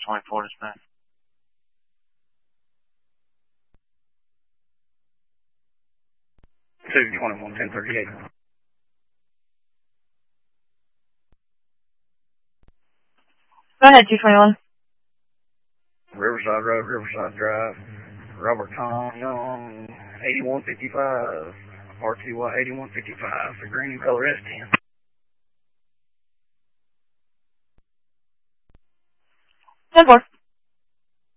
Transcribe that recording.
24 dispatch. 221-1038. Go ahead, 221. Riverside Road, Riverside Drive, Robert Tom Young, 8155, RTY 8155, the green and color S10. 10-4.